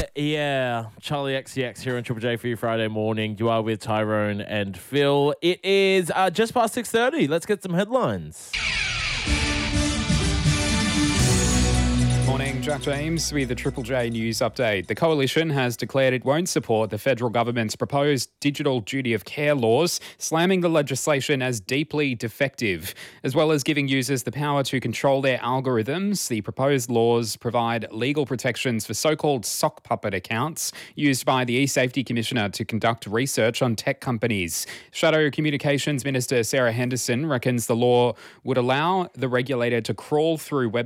Yeah, Charlie XCX here on Triple J for you Friday morning. You are with Tyrone and Phil. It is just past 6:30. Let's get some headlines. Morning, Jack James with the Triple J News Update. The Coalition has declared it won't support the federal government's proposed digital duty of care laws, slamming the legislation as deeply defective. As well as giving users the power to control their algorithms, the proposed laws provide legal protections for so-called sock puppet accounts used by the eSafety Commissioner to conduct research on tech companies. Shadow Communications Minister Sarah Henderson reckons the law would allow the regulator to crawl through websites